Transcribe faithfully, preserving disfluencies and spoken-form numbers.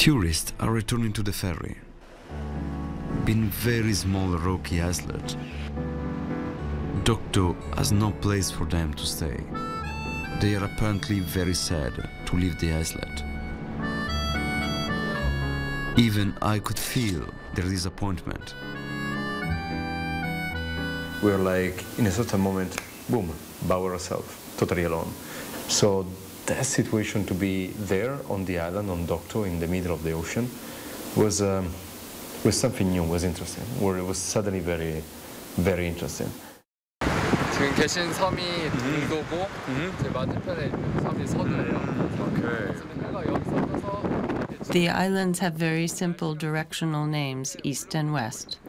Tourists are returning to the ferry, being very small rocky islet. Dokdo has no place for them to stay. They are apparently very sad to leave the islet. Even I could feel their disappointment. We're like, in a certain moment, boom, by ourselves, totally alone. So that situation to be there on the island, on Dokdo, in the middle of the ocean, was, um, was something new, was interesting. Where it was suddenly very, very interesting. 지금 계신 섬이 동도고 제 맞은편에 있는 섬이 서도예요. 해가 여기서 떠서 The islands have very simple directional names, east and west.